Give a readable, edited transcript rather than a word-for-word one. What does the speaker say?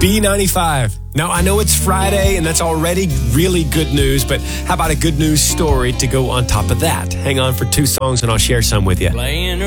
B95. Now, I know it's Friday, and that's already really good news, but how about a good news story to go on top of that? Hang on for 2 songs, and I'll share some with you.